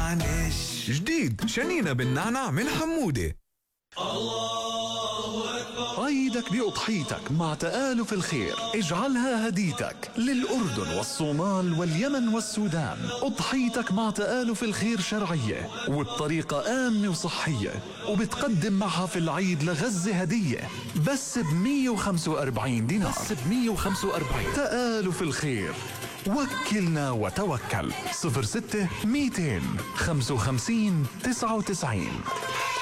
معلش. جديد شنينة بالنعناع من حمودة. عيدك بأضحيتك مع تآلف الخير، اجعلها هديتك للأردن والصومال واليمن والسودان. أضحيتك مع تآلف الخير شرعية وبطريقة آمنة وصحية، وبتقدم معها في العيد لغزة هدية بس ب145 دينار. بس ب145. تآلف الخير، وكلنا وتوكل. 06 255 99.